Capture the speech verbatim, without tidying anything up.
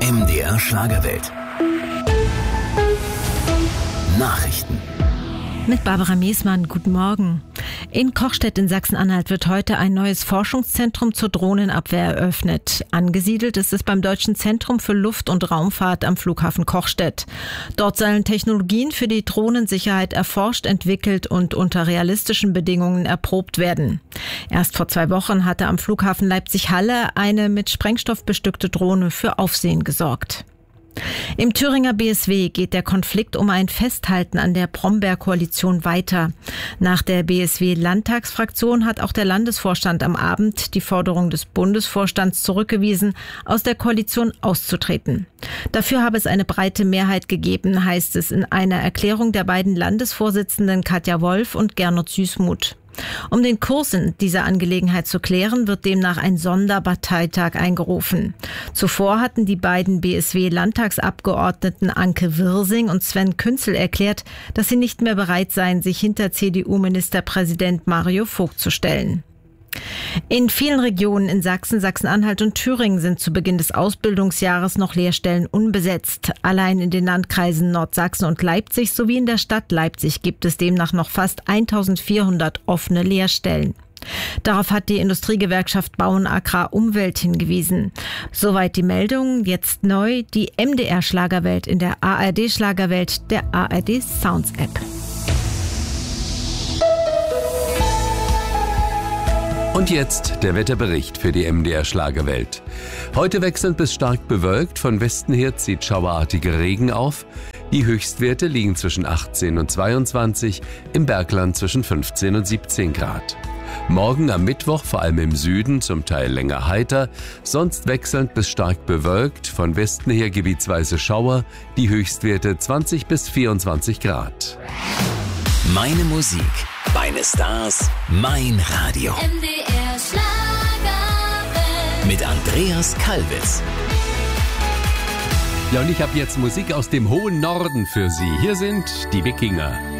M D R Schlagerwelt. Nachrichten. Mit Barbara Miesmann, guten Morgen. In Kochstedt in Sachsen-Anhalt wird heute ein neues Forschungszentrum zur Drohnenabwehr eröffnet. Angesiedelt ist es beim Deutschen Zentrum für Luft- und Raumfahrt am Flughafen Kochstedt. Dort sollen Technologien für die Drohnensicherheit erforscht, entwickelt und unter realistischen Bedingungen erprobt werden. Erst vor zwei Wochen hatte am Flughafen Leipzig-Halle eine mit Sprengstoff bestückte Drohne für Aufsehen gesorgt. Im Thüringer B S W geht der Konflikt um ein Festhalten an der Brombeer-Koalition weiter. Nach der B S W-Landtagsfraktion hat auch der Landesvorstand am Abend die Forderung des Bundesvorstands zurückgewiesen, aus der Koalition auszutreten. Dafür habe es eine breite Mehrheit gegeben, heißt es in einer Erklärung der beiden Landesvorsitzenden Katja Wolf und Gernot Süßmuth. Um den Kurs in dieser Angelegenheit zu klären, wird demnach ein Sonderparteitag eingerufen. Zuvor hatten die beiden B S W-Landtagsabgeordneten Anke Wirsing und Sven Künzel erklärt, dass sie nicht mehr bereit seien, sich hinter C D U-Ministerpräsident Mario Vogt zu stellen. In vielen Regionen in Sachsen, Sachsen-Anhalt und Thüringen sind zu Beginn des Ausbildungsjahres noch Lehrstellen unbesetzt. Allein in den Landkreisen Nordsachsen und Leipzig sowie in der Stadt Leipzig gibt es demnach noch fast eintausendvierhundert offene Lehrstellen. Darauf hat die Industriegewerkschaft Bau und Agrar Umwelt hingewiesen. Soweit die Meldung. Jetzt neu die M D R Schlagerwelt in der A R D Schlagerwelt, der A R D Sounds App. Und jetzt der Wetterbericht für die M D R Schlagerwelt. Heute wechselnd bis stark bewölkt, von Westen her zieht schauerartiger Regen auf. Die Höchstwerte liegen zwischen achtzehn und zweiundzwanzig, im Bergland zwischen fünfzehn und siebzehn Grad. Morgen am Mittwoch vor allem im Süden zum Teil länger heiter, sonst wechselnd bis stark bewölkt, von Westen her gebietsweise Schauer, die Höchstwerte zwanzig bis vierundzwanzig Grad. Meine Musik, meine Stars, mein Radio. M D R Schlagerwelt. Mit Andreas Kalwitz. Ja, und ich habe jetzt Musik aus dem hohen Norden für Sie. Hier sind die Wikinger.